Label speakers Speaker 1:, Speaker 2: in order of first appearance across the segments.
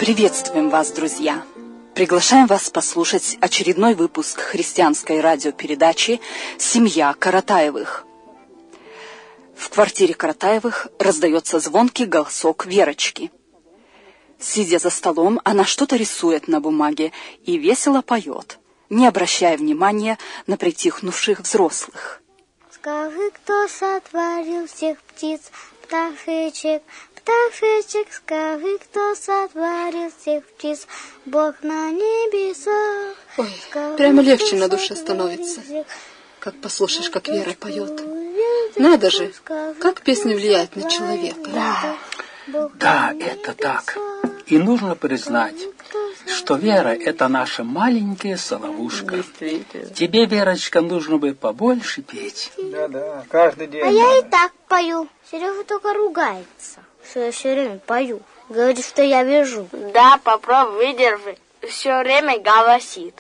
Speaker 1: Приветствуем вас, друзья! Приглашаем вас послушать очередной выпуск христианской радиопередачи «Семья Каратаевых». В квартире Каратаевых раздается звонкий голосок Верочки. Сидя за столом, она что-то рисует на бумаге и весело поет, не обращая внимания на притихнувших взрослых.
Speaker 2: Скажи, кто сотворил всех птиц, пташечек, пташечек, скажи, кто сотворил всех птиц, Бог на небесах.
Speaker 3: Ой,
Speaker 2: скажи,
Speaker 3: прямо легче на душе становится, как послушаешь, как Вера поет. Надо же, как песня влияет на человека.
Speaker 4: Да, это так. И нужно признать, что Вера – это наша маленькая соловушка. Тебе, Верочка, нужно бы побольше петь.
Speaker 5: Да, каждый день.
Speaker 2: А я и так пою. Серега только ругается, что я все время пою. Говорит, что я вяжу.
Speaker 6: Да, попробуй, выдержи. Все время голосит.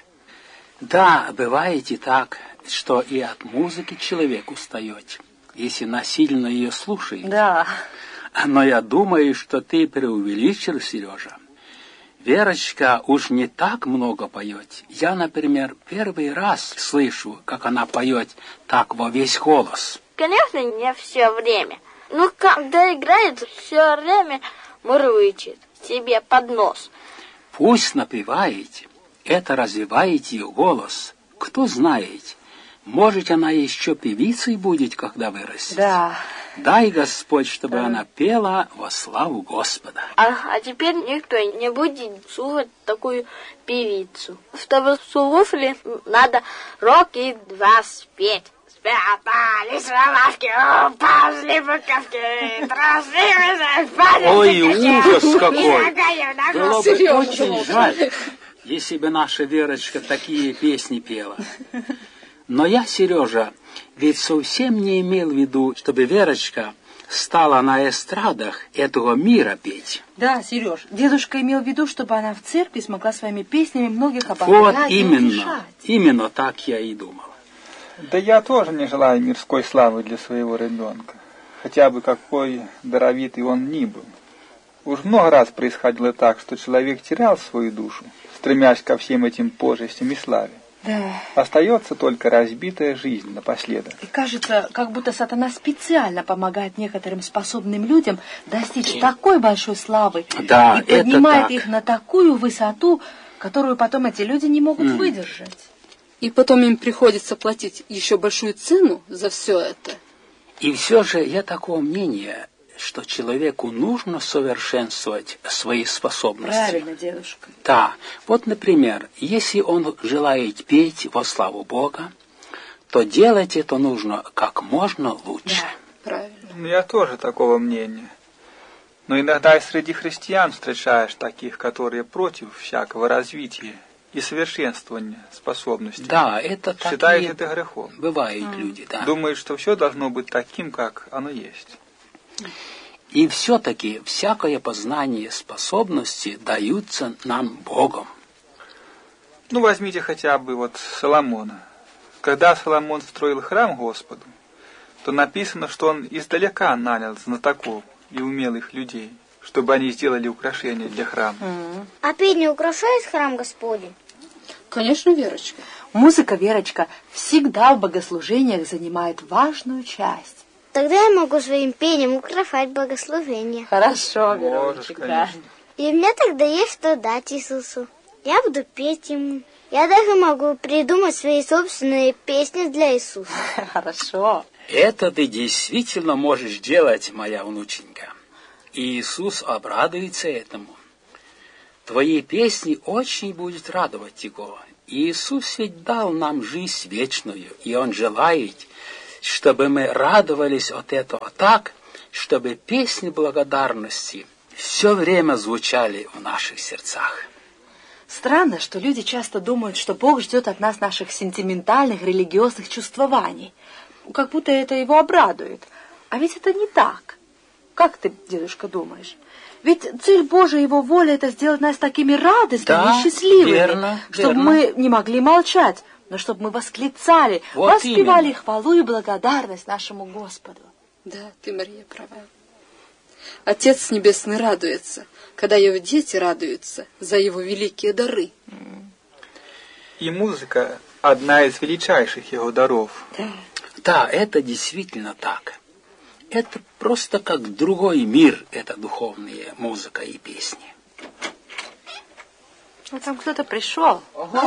Speaker 4: Да, бывает и так, что и от музыки человек устает, если насильно ее слушает.
Speaker 1: Да.
Speaker 4: Но я думаю, что ты преувеличил, Сережа. Верочка уж не так много поет. Я, например, первый раз слышу, как она поет так во весь голос.
Speaker 6: Конечно, не все время. Но когда играет, все время мурлычет себе под нос.
Speaker 4: Пусть напевает, это развивает ее голос. Кто знает, может, она еще певицей будет, когда вырастет.
Speaker 1: Да.
Speaker 4: Дай, Господь, чтобы она пела во славу Господа.
Speaker 6: А теперь никто не будет слушать такую певицу. Чтобы слушали, надо рок и два спеть. Спрятались ромашки, упали буковки, трусливые.
Speaker 4: Ой, ужас какой! Было бы очень жаль, если бы наша Верочка такие песни пела. Но я, Сережа, ведь совсем не имел в виду, чтобы Верочка стала на эстрадах этого мира петь.
Speaker 7: Да, Сереж, дедушка имел в виду, чтобы она в церкви смогла своими песнями многих ободрять.
Speaker 4: Вот именно так я и думал.
Speaker 5: Да я тоже не желаю мирской славы для своего ребенка, хотя бы какой даровитый он ни был. Уж много раз происходило так, что человек терял свою душу, стремясь ко всем этим почестям и славе.
Speaker 7: Да.
Speaker 5: Остается только разбитая жизнь напоследок.
Speaker 7: И кажется, как будто сатана специально помогает некоторым способным людям достичь такой большой славы,
Speaker 4: да,
Speaker 7: и поднимает
Speaker 4: их
Speaker 7: на такую высоту, которую потом эти люди не могут выдержать.
Speaker 3: И потом им приходится платить еще большую цену за все это.
Speaker 4: И все же я такого мнения, что человеку нужно совершенствовать свои способности.
Speaker 7: Правильно, дедушка.
Speaker 4: Да, вот, например, если он желает петь во славу Бога, то делать это нужно как можно лучше.
Speaker 7: Да,
Speaker 3: правильно.
Speaker 5: Я тоже такого мнения. Но иногда и среди христиан встречаешь таких, которые против всякого развития и совершенствования способностей.
Speaker 4: Да, это так.
Speaker 5: Считают это грехом.
Speaker 4: Бывают люди, да.
Speaker 5: Думают, что все должно быть таким, как оно есть.
Speaker 4: И все-таки всякое познание способности даются нам Богом.
Speaker 5: Ну, возьмите хотя бы вот Соломона. Когда Соломон строил храм Господу, то написано, что он издалека нанял знатоков и умелых людей, чтобы они сделали украшения для храма.
Speaker 2: А пение украшает храм Господень?
Speaker 3: Конечно, Верочка.
Speaker 7: Музыка, Верочка, всегда в богослужениях занимает важную часть.
Speaker 2: Тогда я могу своим пением украшать богослужение.
Speaker 7: Хорошо,
Speaker 5: Можешь,
Speaker 7: Верочка,
Speaker 5: конечно.
Speaker 2: И мне тогда есть что дать Иисусу. Я буду петь ему. Я даже могу придумать свои собственные песни для Иисуса.
Speaker 7: Хорошо.
Speaker 4: Это ты действительно можешь делать, моя внученька. И Иисус обрадуется этому. Твои песни очень будут радовать Его. Иисус ведь дал нам жизнь вечную, и Он желает, чтобы мы радовались от этого так, чтобы песни благодарности все время звучали в наших сердцах.
Speaker 7: Странно, что люди часто думают, что Бог ждет от нас наших сентиментальных, религиозных чувствований. Как будто это Его обрадует. А ведь это не так. Как ты, дедушка, думаешь? Ведь цель Божия, Его воля — это сделать нас такими радостными и счастливыми,
Speaker 4: верно,
Speaker 7: чтобы
Speaker 4: верно.
Speaker 7: мы не могли молчать, но чтобы мы восклицали,
Speaker 4: вот
Speaker 7: воспевали
Speaker 4: именно.
Speaker 7: хвалу и благодарность нашему Господу.
Speaker 3: Да, ты, Мария, права. Отец Небесный радуется, когда его дети радуются за его великие дары.
Speaker 5: И музыка – одна из величайших его даров.
Speaker 4: Да, это действительно так. Это просто как другой мир, это духовная музыка и песни.
Speaker 7: Ну, там кто-то пришел.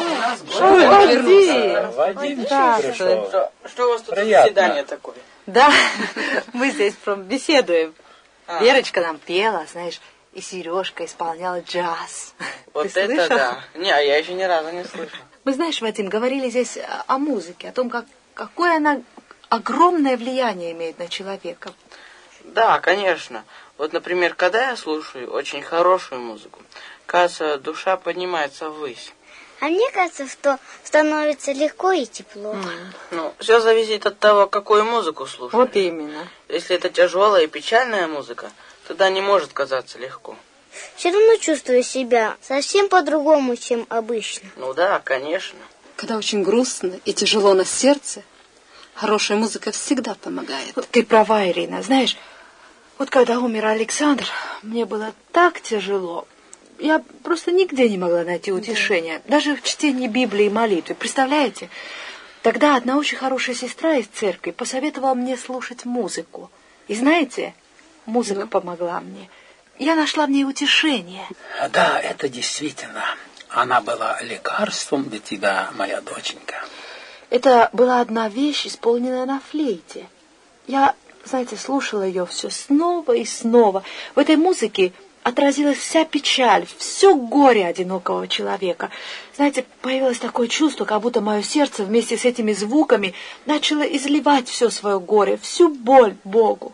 Speaker 8: Что у вас тут заседание такое?
Speaker 7: Да, мы здесь беседуем. Верочка нам пела, знаешь, и Сережка исполняла джаз.
Speaker 8: Вот
Speaker 7: Ты
Speaker 8: это
Speaker 7: слышал?
Speaker 8: да. Не, я еще ни разу не слышал.
Speaker 7: Мы, знаешь, Вадим, говорили здесь о музыке, о том, какое она огромное влияние имеет на человека.
Speaker 8: Да, конечно. Вот, например, когда я слушаю очень хорошую музыку, кажется, душа поднимается ввысь.
Speaker 2: А мне кажется, что становится легко и тепло.
Speaker 8: Ну, все зависит от того, какую музыку слушаешь.
Speaker 7: Вот именно.
Speaker 8: Если это тяжелая и печальная музыка, тогда не может казаться легко.
Speaker 2: Все равно чувствую себя совсем по-другому, чем обычно.
Speaker 8: Ну да, конечно.
Speaker 3: Когда очень грустно и тяжело на сердце, хорошая музыка всегда помогает.
Speaker 7: Ты права, Ирина. Знаешь, вот когда умер Александр, мне было так тяжело. Я просто нигде не могла найти утешения. Даже в чтении Библии и молитве. Представляете? Тогда одна очень хорошая сестра из церкви посоветовала мне слушать музыку. И знаете, музыка помогла мне. Я нашла в ней утешение.
Speaker 4: Да, это действительно. Она была лекарством для тебя, моя доченька.
Speaker 7: Это была одна вещь, исполненная на флейте. Я, знаете, слушала ее все снова и снова. В этой музыке отразилась вся печаль, все горе одинокого человека. Знаете, появилось такое чувство, как будто мое сердце вместе с этими звуками начало изливать все свое горе, всю боль Богу.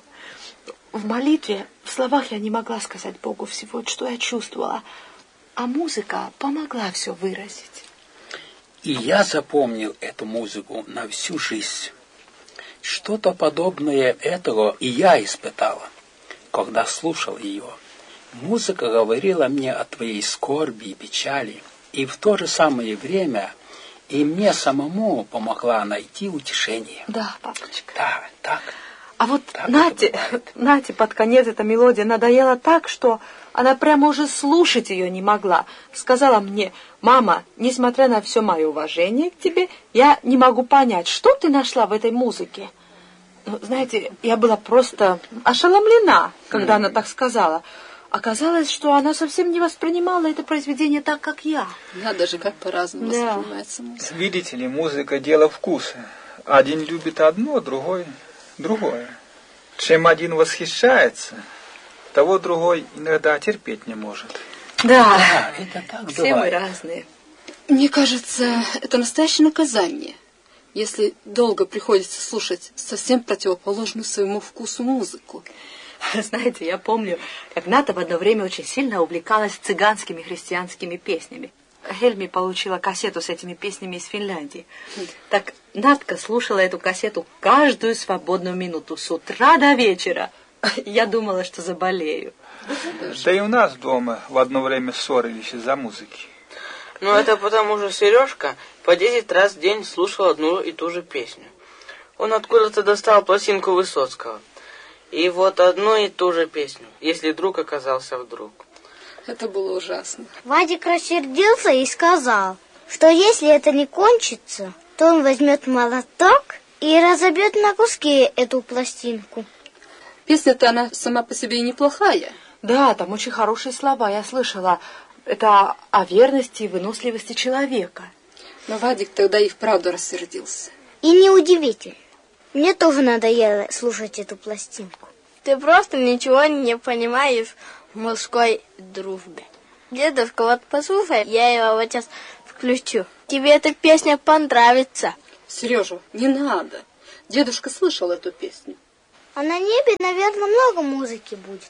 Speaker 7: В молитве, в словах я не могла сказать Богу всего, что я чувствовала, а музыка помогла все выразить.
Speaker 4: И я запомнил эту музыку на всю жизнь. Что-то подобное этого и я испытала, когда слушал ее. Музыка говорила мне о твоей скорби и печали, и в то же самое время и мне самому помогла найти утешение.
Speaker 7: Да, папочка.
Speaker 4: Да, так.
Speaker 7: А вот
Speaker 4: так
Speaker 7: Нате под конец эта мелодия надоела так, что она прямо уже слушать ее не могла. Сказала мне: мама, несмотря на все мое уважение к тебе, я не могу понять, что ты нашла в этой музыке. Ну, знаете, я была просто ошеломлена, когда она так сказала. Оказалось, что она совсем не воспринимала это произведение так, как я.
Speaker 3: Надо же, как по-разному воспринимается музыка.
Speaker 5: Видите ли, музыка – дело вкуса. Один любит одно, другой – другое. Чем один восхищается, того другой иногда терпеть не может.
Speaker 7: Да,
Speaker 4: это так
Speaker 7: все мы
Speaker 4: бывает.
Speaker 7: разные.
Speaker 3: Мне кажется, это настоящее наказание, если долго приходится слушать совсем противоположную своему вкусу музыку.
Speaker 7: Знаете, я помню, как Ната в одно время очень сильно увлекалась цыганскими христианскими песнями. Хельми получила кассету с этими песнями из Финляндии. Так Натка слушала эту кассету каждую свободную минуту, с утра до вечера. Я думала, что заболею.
Speaker 5: Да и у нас дома в одно время ссорились из-за музыки.
Speaker 8: Ну, это потому что Сережка по 10 раз в день слушал одну и ту же песню. Он откуда-то достал пластинку Высоцкого. И вот одну и ту же песню, если друг оказался вдруг.
Speaker 3: Это было ужасно.
Speaker 2: Вадик рассердился и сказал, что если это не кончится, то он возьмет молоток и разобьет на куски эту пластинку.
Speaker 3: Песня-то она сама по себе и неплохая.
Speaker 7: Да, там очень хорошие слова, я слышала. Это о верности и выносливости человека.
Speaker 3: Но Вадик тогда и вправду рассердился.
Speaker 2: И неудивительно. Мне тоже надоело слушать эту пластинку.
Speaker 6: Ты просто ничего не понимаешь в мужской дружбе. Дедушка, вот послушай, я его вот сейчас включу. Тебе эта песня понравится.
Speaker 3: Сережа, не надо. Дедушка слышал эту песню.
Speaker 2: А на небе, наверное, много музыки будет.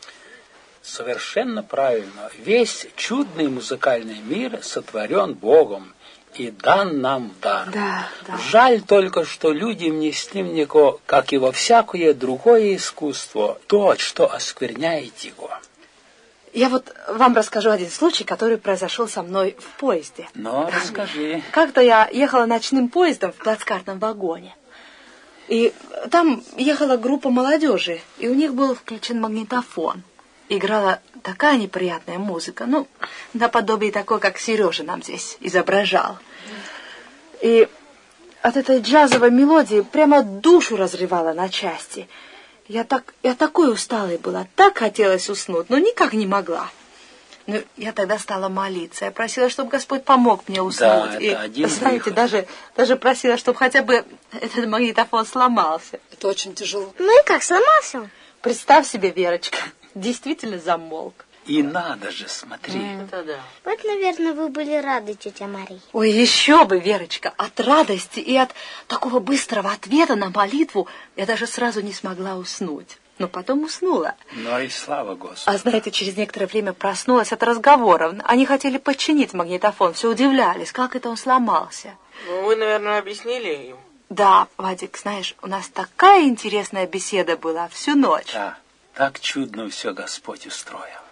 Speaker 4: Совершенно правильно. Весь чудный музыкальный мир сотворен Богом и дан нам в дар.
Speaker 7: Да.
Speaker 4: Жаль только, что люди внесли в него, как и во всякое другое искусство, то, что оскверняет его.
Speaker 7: Я вот вам расскажу один случай, который произошел со мной в поезде.
Speaker 4: Но расскажи.
Speaker 7: Как-то я ехала ночным поездом в плацкартном вагоне. И там ехала группа молодежи, и у них был включен магнитофон. играла такая неприятная музыка, ну, наподобие такой, как Сережа нам здесь изображал. И от этой джазовой мелодии прямо душу разрывала на части. Я такой усталой была, так хотелось уснуть, но никак не могла. Ну, я тогда стала молиться. Я просила, чтобы Господь помог мне уснуть.
Speaker 4: Да,
Speaker 7: и,
Speaker 4: это один
Speaker 7: знаете,
Speaker 4: выход.
Speaker 7: даже просила, чтобы хотя бы этот магнитофон сломался.
Speaker 3: Это очень тяжело.
Speaker 2: Ну и как, сломался он?
Speaker 7: Представь себе, Верочка, действительно замолк.
Speaker 4: И надо же, смотри.
Speaker 8: Это да.
Speaker 2: Вот, наверное, вы были рады, тетя Мария.
Speaker 7: Ой, еще бы, Верочка, от радости и от такого быстрого ответа на молитву я даже сразу не смогла уснуть. Но потом уснула.
Speaker 4: Ну и слава Господу.
Speaker 7: А знаете, через некоторое время проснулась от разговоров. Они хотели починить магнитофон, все удивлялись, как это он сломался.
Speaker 8: Ну, вы, наверное, объяснили им?
Speaker 7: Да, Вадик, знаешь, у нас такая интересная беседа была всю ночь.
Speaker 4: Да, так чудно все Господь устроил.